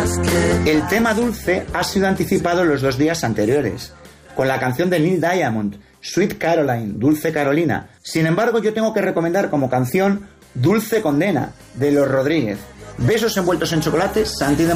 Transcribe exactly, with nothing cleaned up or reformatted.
El tema dulce ha sido anticipado los dos días anteriores, con la canción de Neil Diamond, Sweet Caroline, Dulce Carolina. Sin embargo, yo tengo que recomendar como canción Dulce Condena, de Los Rodríguez. Besos envueltos en chocolate, Santi de